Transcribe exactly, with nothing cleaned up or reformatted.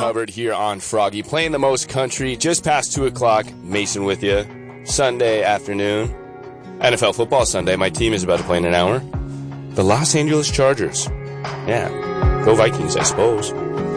covered here on Froggy. Playing the most country, just past two o'clock. Mason with you. Sunday afternoon. N F L football Sunday. My team is about to play in an hour. The Los Angeles Chargers. Yeah. Go Vikings, I suppose.